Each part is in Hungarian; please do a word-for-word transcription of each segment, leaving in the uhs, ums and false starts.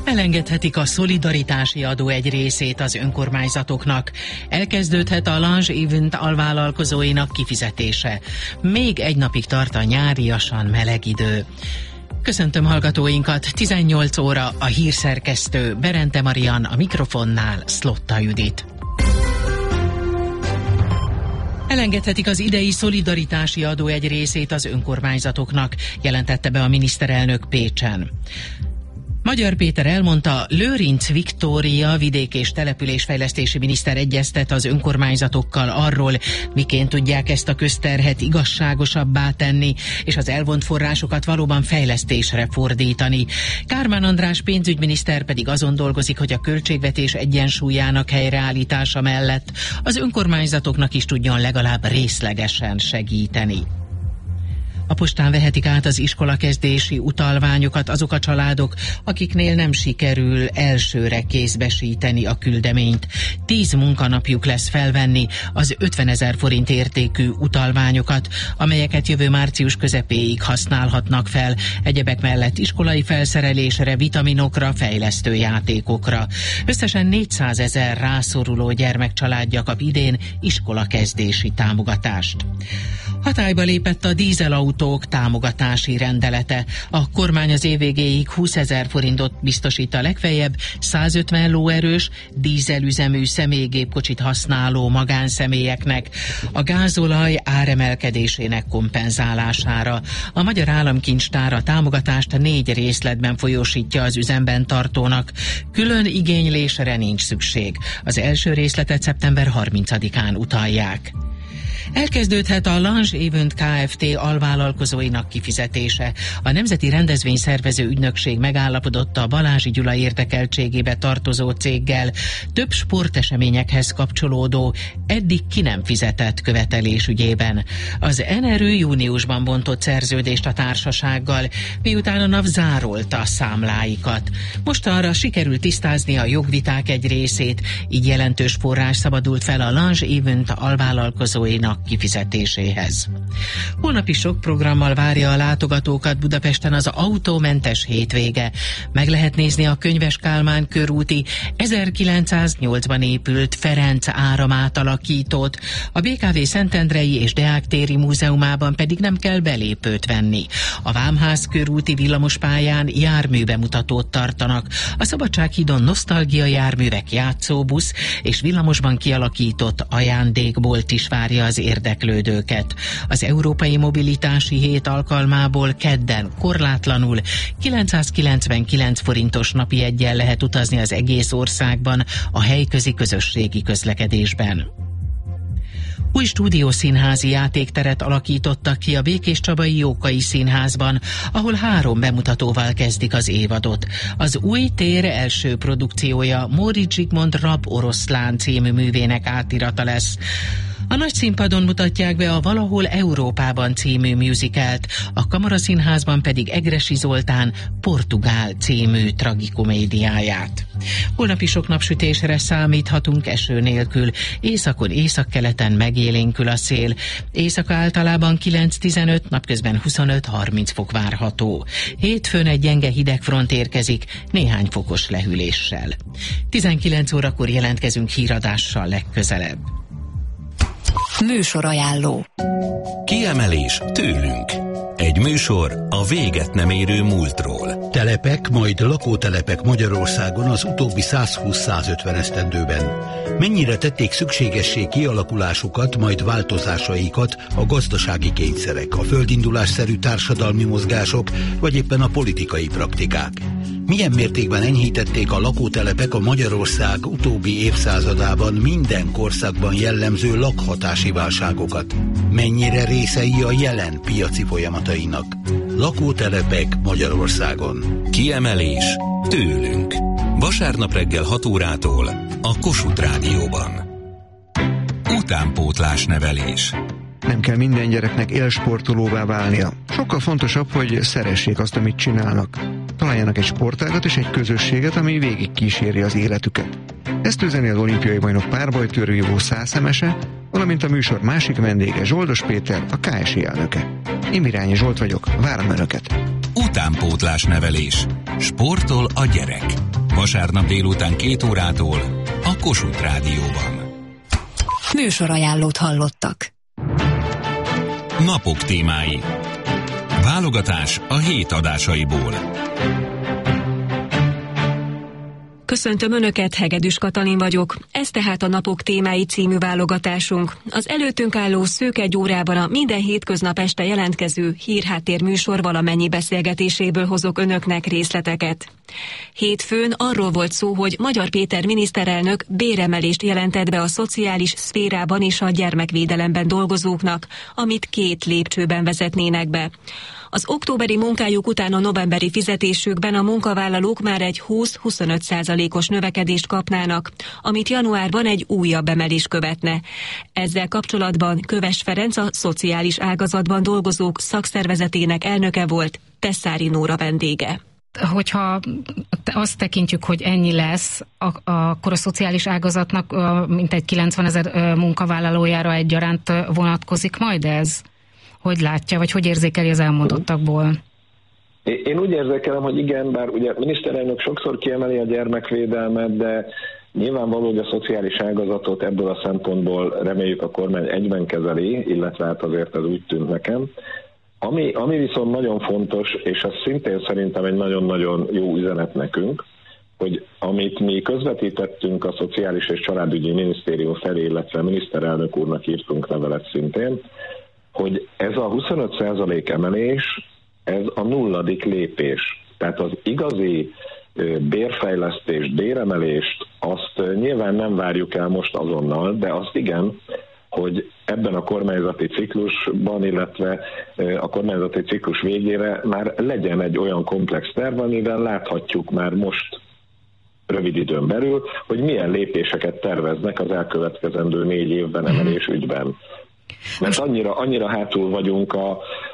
Elengedhetik a szolidaritási adó egy részét az önkormányzatoknak. Elkezdődhet a Lange Event alvállalkozóinak kifizetése. Még egy napig tart a nyáriasan meleg idő. Köszöntöm hallgatóinkat, tizennyolc óra a hírszerkesztő Berente Marian, a mikrofonnál Szlotta Judit. Elengedhetik az idei szolidaritási adó egy részét az önkormányzatoknak, jelentette be a miniszterelnök Pécsen. Magyar Péter elmondta, Lőrinc Viktória vidék- és településfejlesztési miniszter egyeztet az önkormányzatokkal arról, miként tudják ezt a közterhet igazságosabbá tenni, és az elvont forrásokat valóban fejlesztésre fordítani. Kármán András pénzügyminiszter pedig azon dolgozik, hogy a költségvetés egyensúlyának helyreállítása mellett az önkormányzatoknak is tudjon legalább részlegesen segíteni. A postán vehetik át az iskolakezdési utalványokat azok a családok, akiknél nem sikerül elsőre kézbesíteni a küldeményt. Tíz munkanapjuk lesz felvenni az ötvenezer forint értékű utalványokat, amelyeket jövő március közepéig használhatnak fel, egyebek mellett iskolai felszerelésre, vitaminokra, fejlesztő játékokra. Összesen négyszázezer rászoruló gyermekcsaládja kap idén iskolakezdési támogatást. Hatályba lépett a dízelautók támogatási rendelete. A kormány az év végéig húszezer forintot biztosít a legfeljebb százötven lóerős dízelüzemű személygépkocsit használó magánszemélyeknek a gázolaj áremelkedésének kompenzálására. A Magyar Államkincstár a támogatást négy részletben folyósítja az üzemben tartónak. Külön igénylésre nincs szükség. Az első részletet szeptember harmincadikán utalják. Elkezdődhet a Lange Event Kft. Alvállalkozóinak kifizetése. A Nemzeti Rendezvényszervező Ügynökség megállapodott a Balázsi Gyula érdekeltségébe tartozó céggel több sporteseményekhez kapcsolódó, eddig ki nem fizetett követelés ügyében. Az en er ü júniusban bontott szerződést a társasággal, miután a NAV zárolta a számláikat. Most arra sikerült tisztázni a jogviták egy részét, így jelentős forrás szabadult fel a Lange Event alvállalkozóinak kifizetéséhez. Holnap is sok programmal várja a látogatókat Budapesten az autómentes hétvége. Meg lehet nézni a Könyves Kálmán körúti ezerkilencszáznyolcban épült Ferenc áramátalakítót, a bé ká vé Szentendrei és Deák téri múzeumában pedig nem kell belépőt venni. A Vámház körúti villamospályán járműbemutatót tartanak, a Szabadsághídon nosztalgia járművek játszóbusz és villamosban kialakított ajándékbolt is várja az érdeklődőket. Az Európai Mobilitási Hét alkalmából kedden korlátlanul kilencszázkilencvenkilenc forintos napi jeggyel lehet utazni az egész országban a helyközi közösségi közlekedésben. Új stúdiószínházi játékteret alakítottak ki a Békéscsabai Jókai Színházban, ahol három bemutatóval kezdik az évadot. Az új tér első produkciója Móricz Zsigmond Rab oroszlán című művének átirata lesz. A nagy színpadon mutatják be a Valahol Európában című musicalt, a Kamaraszínházban pedig Egressy Zoltán Portugál című tragikomédiáját. Holnap is sok napsütésre számíthatunk eső nélkül, északon, északkeleten megélénkül a szél. Éjszaka általában kilenc-tizenöt, napközben huszonöt-harminc fok várható. Hétfőn egy gyenge hidegfront érkezik, néhány fokos lehűléssel. tizenkilenc órakor jelentkezünk híradással legközelebb. Műsorajánló. Kiemelés tőlünk. Egy műsor a véget nem érő múltról. Telepek, majd lakótelepek Magyarországon az utóbbi százhúsz-százötven esztendőben. Mennyire tették szükségessé kialakulásukat, majd változásaikat a gazdasági kényszerek, a földindulásszerű társadalmi mozgások, vagy éppen a politikai praktikák? Milyen mértékben enyhítették a lakótelepek a Magyarország utóbbi évszázadában minden korszakban jellemző lakhatási válságokat? Mennyire részei a jelen piaci folyamatainak? Lakótelepek Magyarországon. Kiemelés tőlünk. Vasárnap reggel hat órától a Kossuth Rádióban. Utánpótlás nevelés. Nem kell minden gyereknek élsportolóvá válnia. Sokkal fontosabb, hogy szeressék azt, amit csinálnak. Találjanak egy sportágat és egy közösséget, ami végig kíséri az életüket. Ezt üzeni az olimpiai bajnok párbajtőrvívó Szászemese, valamint a műsor másik vendége Zsoldos Péter, a ká es i elnöke. Én Mirányi Zsolt vagyok, várom Önöket. Utánpótlás nevelés. Sportol a gyerek. Vasárnap délután két órától a Kossuth Rádióban. Műsorajánlót hallottak. Napok témái. Válogatás a hét adásaiból. Köszöntöm Önöket, Hegedűs Katalin vagyok. Ez tehát a Napok témái című válogatásunk. Az előttünk álló szűk egy órában a minden hétköznap este jelentkező hírháttér műsor valamennyi beszélgetéséből hozok Önöknek részleteket. Hétfőn arról volt szó, hogy Magyar Péter miniszterelnök béremelést jelentett be a szociális szférában és a gyermekvédelemben dolgozóknak, amit két lépcsőben vezetnének be. Az októberi munkájuk után a novemberi fizetésükben a munkavállalók már egy húsz-huszonöt százalékos növekedést kapnának, amit januárban egy újabb emelés követne. Ezzel kapcsolatban Köves Ferenc, a szociális ágazatban dolgozók szakszervezetének elnöke volt, Tesszári Nóra vendége. Hogyha azt tekintjük, hogy ennyi lesz, akkor a szociális ágazatnak mintegy kilencvenezer munkavállalójára egyaránt vonatkozik majd ez? Hogy látja, vagy hogy érzékeli az elmondottakból? Én úgy érzékelem, hogy igen, bár ugye a miniszterelnök sokszor kiemeli a gyermekvédelmet, de nyilvánvaló, hogy a szociális ágazatot ebből a szempontból reméljük a kormány egyben kezeli, illetve hát azért ez úgy tűnt nekem. Ami, ami viszont nagyon fontos, és az szintén szerintem egy nagyon-nagyon jó üzenet nekünk, hogy amit mi közvetítettünk a Szociális és Családügyi Minisztérium felé, illetve a miniszterelnök úrnak írtunk levelet szintén, hogy ez a huszonöt százalék emelés, ez a nulladik lépés. Tehát az igazi bérfejlesztést, béremelést, azt nyilván nem várjuk el most azonnal, de azt igen, hogy ebben a kormányzati ciklusban, illetve a kormányzati ciklus végére már legyen egy olyan komplex terv, amivel láthatjuk már most rövid időn belül, hogy milyen lépéseket terveznek az elkövetkezendő négy évben emelés ügyben. Mert annyira, annyira hátul vagyunk a,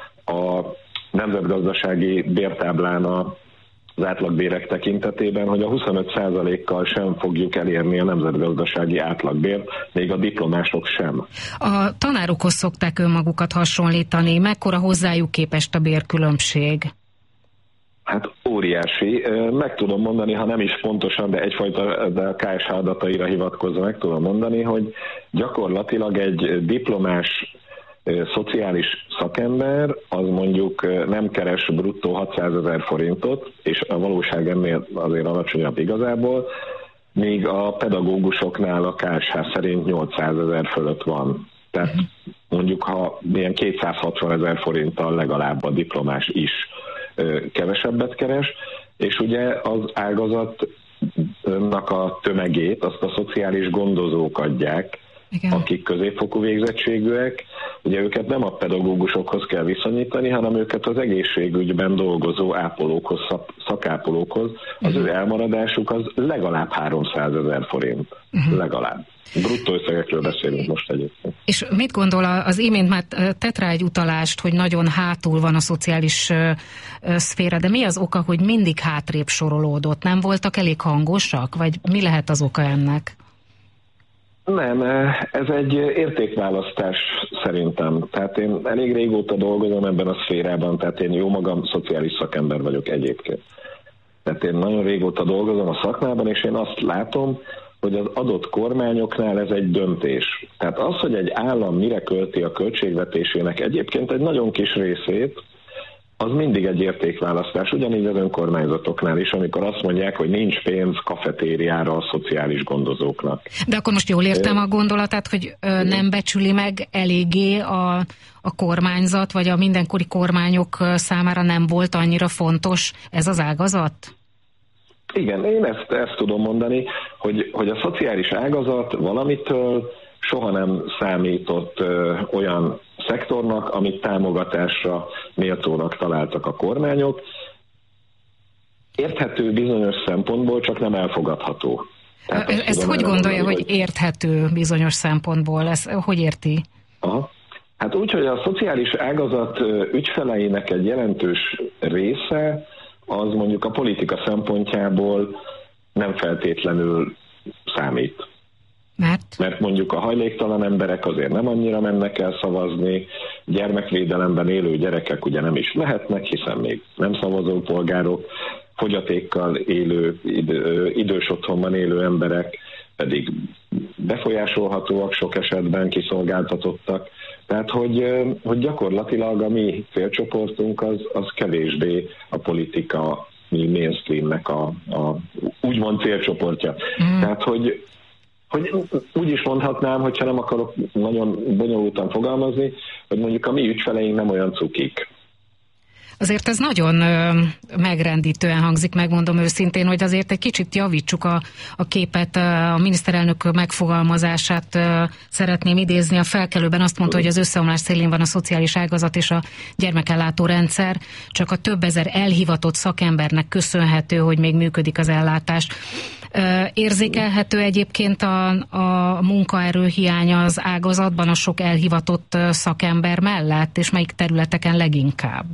a nemzetgazdasági bértáblán az átlagbérek tekintetében, hogy a huszonöt százalékkal sem fogjuk elérni a nemzetgazdasági átlagbért, még a diplomások sem. A tanárokhoz szokták önmagukat hasonlítani. Mekkora hozzájuk képest a bérkülönbség? Hát óriási. Meg tudom mondani, ha nem is pontosan, de egyfajta de a ká es há adataira hivatkozva meg tudom mondani, hogy gyakorlatilag egy diplomás szociális szakember, az mondjuk nem keres bruttó hatszázezer forintot, és a valóság ennél azért alacsonyabb igazából, míg a pedagógusoknál a ká es há szerint nyolcszázezer fölött van. Tehát mondjuk, ha ilyen kétszázhatvanezer forinttal legalább a diplomás is kevesebbet keres, és ugye az ágazatnak a tömegét azt a szociális gondozók adják, igen, akik középfokú végzettségűek. Ugye őket nem a pedagógusokhoz kell viszonyítani, hanem őket az egészségügyben dolgozó ápolókhoz, szakápolókhoz. Az uh-huh. ő elmaradásuk az legalább háromszázezer forint. Uh-huh. Legalább. Bruttó összegekről beszélünk most egyébként. És mit gondol, az imént már tett rá egy utalást, hogy nagyon hátul van a szociális szféra, de mi az oka, hogy mindig hátrébb sorolódott? Nem voltak elég hangosak? Vagy mi lehet az oka ennek? Nem, ez egy értékválasztás szerintem. Tehát én elég régóta dolgozom ebben a szférában, tehát én jó magam szociális szakember vagyok egyébként. Tehát én nagyon régóta dolgozom a szakmában, és én azt látom, hogy az adott kormányoknál ez egy döntés. Tehát az, hogy egy állam mire költi a költségvetésének egyébként egy nagyon kis részét, az mindig egy értékválasztás, ugyanígy az önkormányzatoknál is, amikor azt mondják, hogy nincs pénz kafetériára a szociális gondozóknak. De akkor most jól értem a gondolatát, hogy ö, nem becsüli meg eléggé a, a kormányzat, vagy a mindenkori kormányok számára nem volt annyira fontos ez az ágazat? Igen, én ezt, ezt tudom mondani, hogy, hogy a szociális ágazat valamitől soha nem számított ö, olyan szektornak, amit támogatásra méltónak találtak a kormányok. Érthető bizonyos szempontból, csak nem elfogadható. Tehát ezt hogy gondolja, mondani, hogy érthető bizonyos szempontból? Ezt hogy érti? Aha. Hát úgy, hogy a szociális ágazat ügyfeleinek egy jelentős része az mondjuk a politika szempontjából nem feltétlenül számít. Mert? Mert mondjuk a hajléktalan emberek azért nem annyira mennek el szavazni, gyermekvédelemben élő gyerekek ugye nem is lehetnek, hiszen még nem szavazó polgárok, fogyatékkal élő, idő, idős otthonban élő emberek pedig befolyásolhatóak, sok esetben kiszolgáltatottak. Tehát, hogy, hogy gyakorlatilag a mi célcsoportunk az, az kevésbé a politika mi mainstreamnek a, a úgymond célcsoportja. Mm. Tehát, hogy, hogy úgy is mondhatnám, hogyha nem akarok nagyon bonyolultan fogalmazni, hogy mondjuk a mi ügyfeleink nem olyan cukik. Azért ez nagyon ö, megrendítően hangzik, megmondom őszintén, hogy azért egy kicsit javítsuk a, a képet, a miniszterelnök megfogalmazását ö, szeretném idézni. A Felkelőben azt mondta, hogy az összeomlás szélén van a szociális ágazat és a gyermekellátó rendszer, csak a több ezer elhivatott szakembernek köszönhető, hogy még működik az ellátás. Ö, érzékelhető egyébként a, a munkaerő hiánya az ágazatban a sok elhivatott szakember mellett, és melyik területeken leginkább?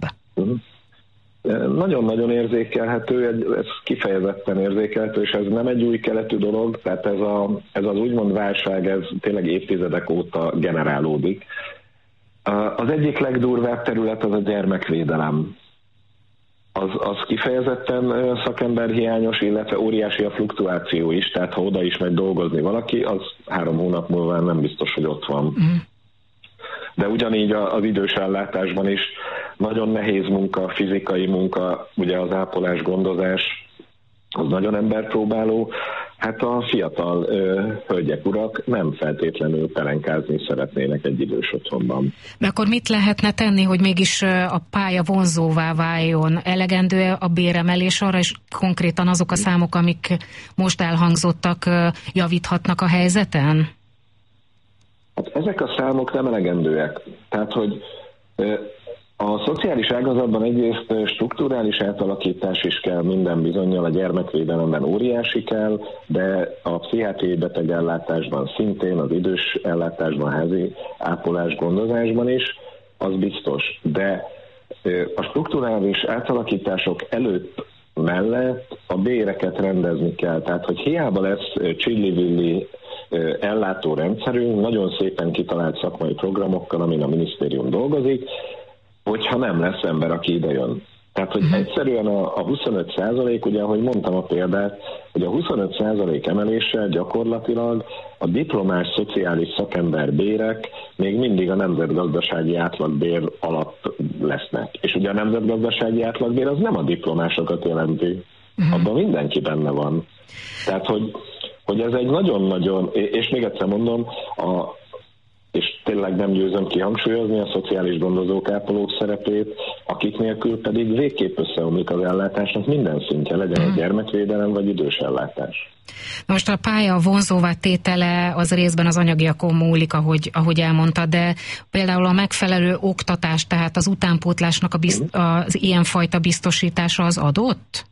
Nagyon-nagyon érzékelhető, ez kifejezetten érzékelhető, és ez nem egy új keletű dolog, tehát ez, a, ez az úgymond válság, ez tényleg évtizedek óta generálódik. Az egyik legdurvább terület az a gyermekvédelem. Az, az kifejezetten szakemberhiányos, illetve óriási a fluktuáció is, tehát ha oda is megy dolgozni valaki, az három hónap múlva nem biztos, hogy ott van. Mm. De ugyanígy az idős ellátásban is nagyon nehéz munka, fizikai munka, ugye az ápolás, gondozás, az nagyon emberpróbáló. Hát a fiatal ö, hölgyek, urak nem feltétlenül pelenkázni szeretnének egy idős otthonban. De akkor mit lehetne tenni, hogy mégis a pálya vonzóvá váljon? Elegendő a béremelés arra, és konkrétan azok a számok, amik most elhangzottak, javíthatnak a helyzeten? Hát ezek a számok nem elegendőek. Tehát, hogy a szociális ágazatban egyrészt strukturális átalakítás is kell minden bizonnyal, a gyermekvédelemben óriási kell, de a pszichiátriai betegellátásban szintén, az idős ellátásban, házi ápolás, gondozásban is, az biztos. De a strukturális átalakítások előtt mellett a béreket rendezni kell. Tehát, hogy hiába lesz csillivilli ellátórendszerünk, nagyon szépen kitalált szakmai programokkal, amin a minisztérium dolgozik, hogyha nem lesz ember, aki ide jön. Tehát, hogy egyszerűen a, a huszonöt százalék, ugye, ahogy mondtam a példát, hogy a huszonöt százalék emeléssel gyakorlatilag a diplomás szociális szakember bérek még mindig a nemzetgazdasági átlagbér alatt lesznek. És ugye a nemzetgazdasági átlagbér az nem a diplomásokat jelenti. Abban mindenki benne van. Tehát, hogy, hogy ez egy nagyon-nagyon, és még egyszer mondom, a és tényleg nem győzöm kihangsúlyozni a szociális gondozók, ápolók szerepét, akik nélkül pedig végképp összeomlik az ellátásnak minden szintje, legyen egy gyermekvédelem vagy idős ellátás. Most a pálya vonzóvá tétele az részben az anyagiakon múlik, ahogy, ahogy elmondta, de például a megfelelő oktatás, tehát az utánpótlásnak a bizt, az ilyenfajta biztosítása az adott?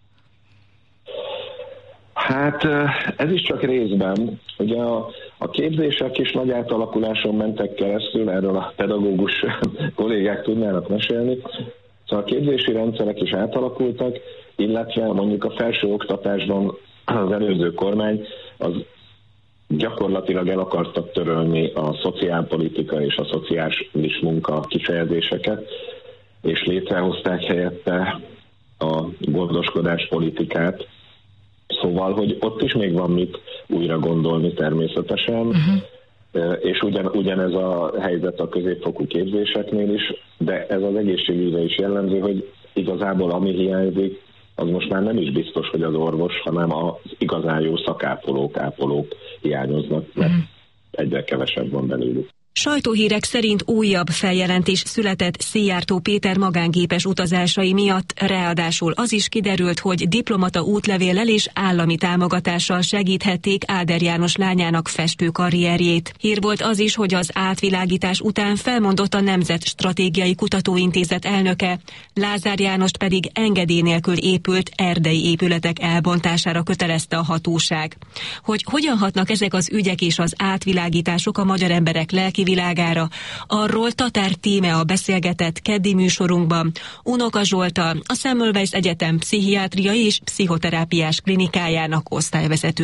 Hát ez is csak részben. Ugye a, a képzések is nagy átalakuláson mentek keresztül, erről a pedagógus kollégák tudnának mesélni. Szóval a képzési rendszerek is átalakultak, illetve mondjuk a felső oktatásban az előző kormány az gyakorlatilag el akartak törölni a szociálpolitika és a szociális munka kifejezéseket, és létrehozták helyette a gondoskodás politikát. Szóval, hogy ott is még van mit újra gondolni természetesen, uh-huh. és ugyan, ugyanez a helyzet a középfokú képzéseknél is, de ez az egészségügyre is jellemző, hogy igazából ami hiányzik, az most már nem is biztos, hogy az orvos, hanem az igazán jó szakápolók, ápolók hiányoznak, mert uh-huh. egyre kevesebb van belőlük. Sajtóhírek szerint újabb feljelentés született Szijjártó Péter magángépes utazásai miatt, ráadásul az is kiderült, hogy diplomata útlevéllel és állami támogatással segíthették Áder János lányának festő karrierjét. Hír volt az is, hogy az átvilágítás után felmondott a Nemzet Stratégiai Kutatóintézet elnöke, Lázár Jánost pedig engedély nélkül épült erdei épületek elbontására kötelezte a hatóság. Hogy hogyan hatnak ezek az ügyek és az átvilágítások a magyar emberek lelki világára, arról Tatár Tímea beszélgetett keddi műsorunkban Unoka Zsolttal, a Semmelweis Egyetem pszichiátriai és pszichoterápiás klinikájának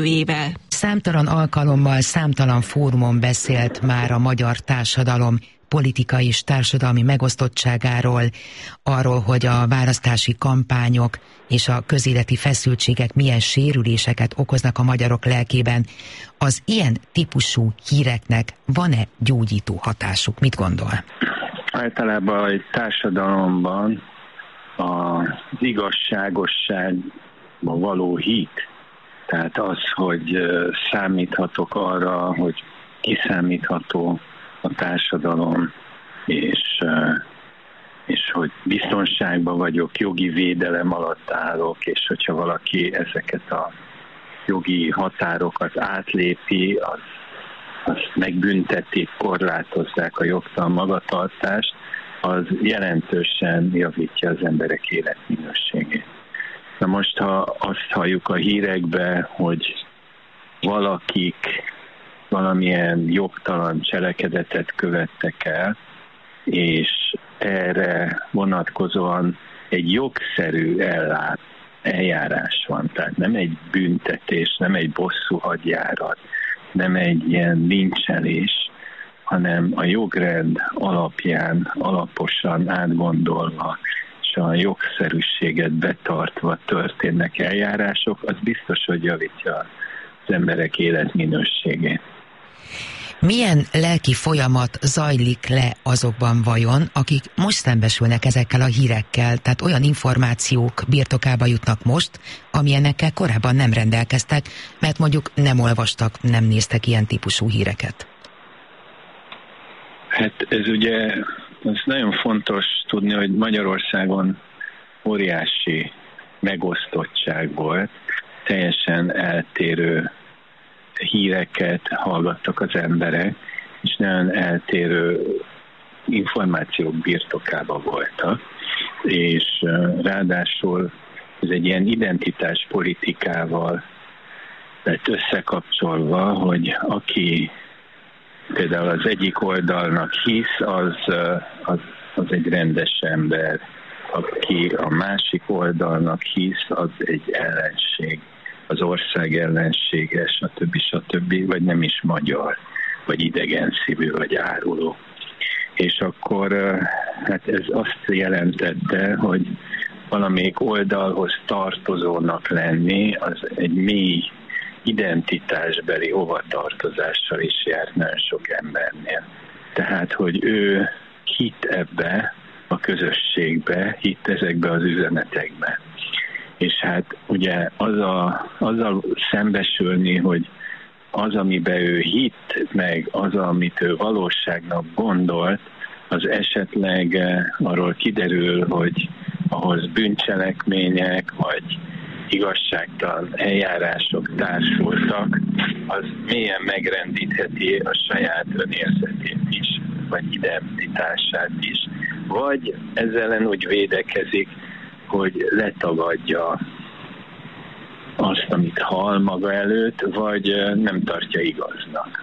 osztályvezetőjével. Számtalan alkalommal, számtalan fórumon beszélt már a magyar társadalom politikai és társadalmi megosztottságáról, arról, hogy a választási kampányok és a közéleti feszültségek milyen sérüléseket okoznak a magyarok lelkében. Az ilyen típusú híreknek van-e gyógyító hatásuk? Mit gondol? Általában egy társadalomban az igazságosságban való hit, tehát az, hogy számíthatok arra, hogy kiszámítható a társadalom, és, és hogy biztonságban vagyok, jogi védelem alatt állok, és hogyha valaki ezeket a jogi határokat átlépi, az, azt megbüntetik, korlátozzák a jogtalan magatartást, az jelentősen javítja az emberek életminőségét. Na most, ha azt halljuk a hírekbe, hogy valakik valamilyen jogtalan cselekedetet követtek el, és erre vonatkozóan egy jogszerű ellát, eljárás van. Tehát nem egy büntetés, nem egy bosszúhagyjárat, nem egy ilyen lincselés, hanem a jogrend alapján, alaposan átgondolva, és a jogszerűséget betartva történnek eljárások, az biztos, hogy javítja az emberek életminőségét. Milyen lelki folyamat zajlik le azokban vajon, akik most szembesülnek ezekkel a hírekkel, tehát olyan információk birtokába jutnak most, amilyenekkel korábban nem rendelkeztek, mert mondjuk nem olvastak, nem néztek ilyen típusú híreket? Hát ez ugye, ez nagyon fontos tudni, hogy Magyarországon óriási megosztottság volt, teljesen eltérő híreket hallgattak az emberek, és nagyon eltérő információk birtokában voltak, és ráadásul ez egy ilyen identitáspolitikával lett összekapcsolva, hogy aki például az egyik oldalnak hisz, az, az, az egy rendes ember, aki a másik oldalnak hisz, az egy ellenség, az ország ellensége, stb. stb., vagy nem is magyar, vagy idegenszívű, vagy áruló. És akkor hát ez azt jelentette, hogy valamelyik oldalhoz tartozónak lenni, az egy mély identitásbeli hovatartozással is járt nagyon sok embernél. Tehát, hogy ő hitt ebbe a közösségbe, hitt ezekbe az üzenetekbe. És hát ugye az a, azzal szembesülni, hogy az, amiben ő hitt, meg az, amit ő valóságnak gondolt, az esetleg arról kiderül, hogy ahhoz bűncselekmények, vagy igazságtalan eljárások társultak, az mélyen megrendítheti a saját önérzetét is, vagy identitását is. Vagy ezzel ellen úgy védekezik, hogy letagadja azt, amit hall maga előtt, vagy nem tartja igaznak.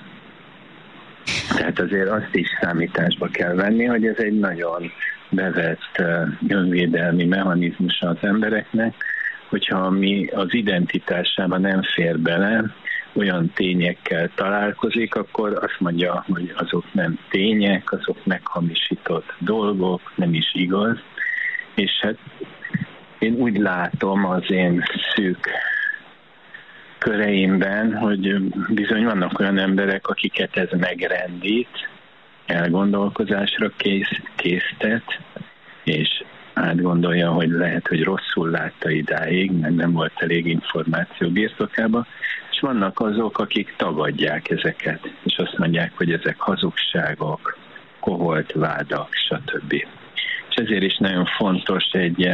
Tehát azért azt is számításba kell venni, hogy ez egy nagyon bevett önvédelmi mechanizmus az embereknek, hogyha mi az identitásában nem fér bele, olyan tényekkel találkozik, akkor azt mondja, hogy azok nem tények, azok meghamisított dolgok, nem is igaz. És hát én úgy látom az én szűk köreimben, hogy bizony vannak olyan emberek, akiket ez megrendít, elgondolkozásra kész, késztet, és átgondolja, hogy lehet, hogy rosszul látta idáig, mert nem volt elég információ birtokában, és vannak azok, akik tagadják ezeket, és azt mondják, hogy ezek hazugságok, koholt vádak, stb. És ezért is nagyon fontos egy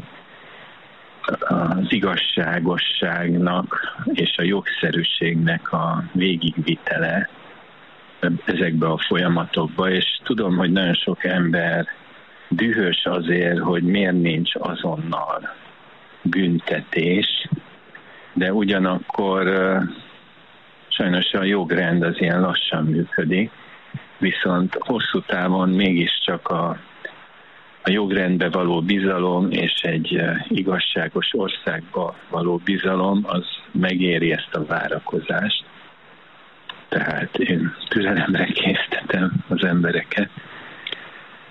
az igazságosságnak és a jogszerűségnek a végigvitele ezekbe a folyamatokba, és tudom, hogy nagyon sok ember dühös azért, hogy miért nincs azonnal büntetés, de ugyanakkor sajnos a jogrend az ilyen lassan működik, viszont hosszú távon mégiscsak a a jogrendbe való bizalom és egy igazságos országba való bizalom az megéri ezt a várakozást. Tehát én türelemre késztetem az embereket,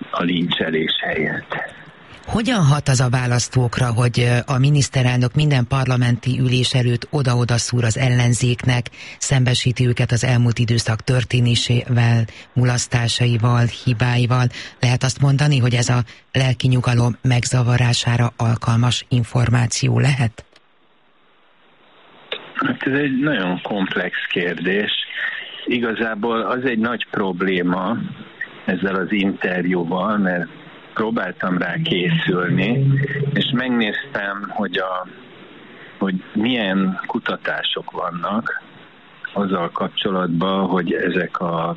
a lincselés helyett. Hogyan hat az a választókra, hogy a miniszterelnök minden parlamenti ülés előtt oda-oda szúr az ellenzéknek, szembesíti őket az elmúlt időszak történésével, mulasztásaival, hibáival? Lehet azt mondani, hogy ez a lelki nyugalom megzavarására alkalmas információ lehet? Hát ez egy nagyon komplex kérdés. Igazából az egy nagy probléma ezzel az interjúval, mert próbáltam rá készülni, és megnéztem, hogy, a, hogy milyen kutatások vannak azzal kapcsolatban, hogy ezek a